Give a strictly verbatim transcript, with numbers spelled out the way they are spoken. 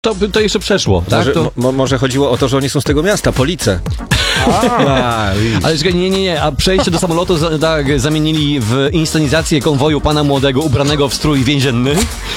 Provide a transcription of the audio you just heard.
To by to jeszcze przeszło, tak? Może, To... mo, może chodziło o to, że oni są z tego miasta, Police. Ale czekaj, nie, nie, nie, a przejście do samolotu za, tak, zamienili w inscenizację konwoju pana młodego ubranego w strój więzienny.